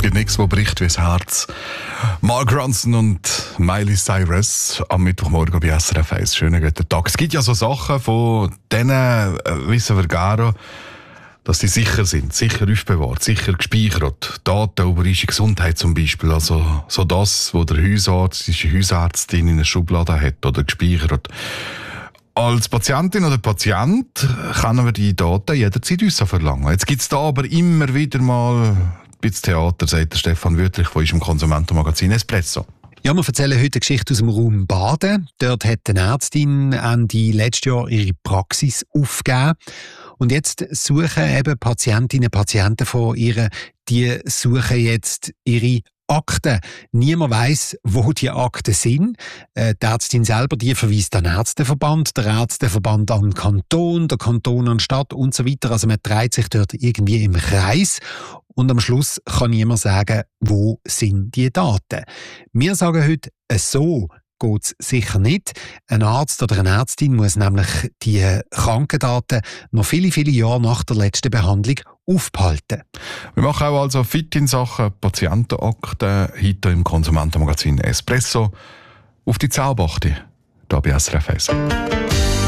gibt nichts, wo bricht wie das Herz. Mark Ronson und Miley Cyrus am Mittwochmorgen bei SRF 1. Schönen guten Tag. Es gibt ja so Sachen, von denen wissen wir gar, dass die sicher sind, sicher aufbewahrt, sicher gespeichert. Daten über unsere Gesundheit zum Beispiel. Also so das, was der Hausarzt, die Hausärztin in einer Schublade hat oder gespeichert. Als Patientin oder Patient können wir die Daten jederzeit uns verlangen. Jetzt gibt es da aber immer wieder mal ein bisschen Theater, sagt der Stefan Wüthrich von unserem Konsumentenmagazin Espresso. Ja, wir erzählen heute eine Geschichte aus dem Raum Baden. Dort hat eine Ärztin Ende letztes Jahr ihre Praxis aufgegeben. Und jetzt suchen eben Patientinnen und Patienten von ihr, die suchen jetzt ihre Akten. Niemand weiss, wo die Akten sind. Die Ärztin selber, die verweist an den Ärzteverband, der Ärzteverband an den Kanton, der Kanton an die Stadt und so weiter. Also man dreht sich dort irgendwie im Kreis. Und am Schluss kann niemand sagen, wo sind die Daten. Wir sagen heute, so geht es sicher nicht. Ein Arzt oder eine Ärztin muss nämlich die Krankendaten noch viele, viele Jahre nach der letzten Behandlung aufbehalten. Wir machen auch also fit in Sachen Patientenakten heute im Konsumentenmagazin Espresso. Auf die Zaubachte, hier bei SRF 1.